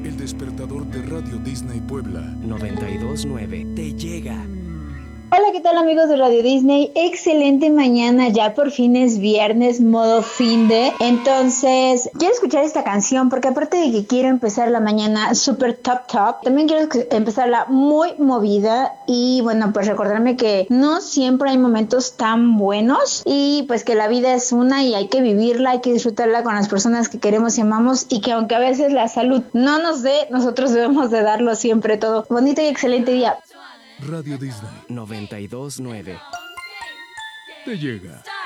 El despertador de Radio Disney Puebla 92.9 te llega. Hola, ¿qué tal amigos de Radio Disney? Excelente mañana, ya por fin es viernes, modo fin de. Entonces, quiero escuchar esta canción porque aparte de que quiero empezar la mañana super top, también quiero empezarla muy movida y bueno, pues recordarme que no siempre hay momentos tan buenos y pues que la vida es una y hay que vivirla, hay que disfrutarla con las personas que queremos y amamos y que aunque a veces la salud no nos dé, nosotros debemos de darlo siempre todo. Bonito y excelente día. Radio Disney 92.9 te llega.